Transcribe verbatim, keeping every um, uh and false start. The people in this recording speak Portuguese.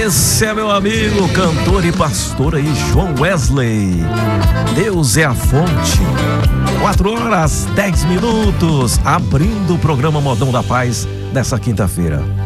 Esse é meu amigo, cantor e pastor aí, João Wesley. Deus é a fonte. Quatro horas, dez minutos, abrindo o programa Modão da Paz dessa quinta-feira.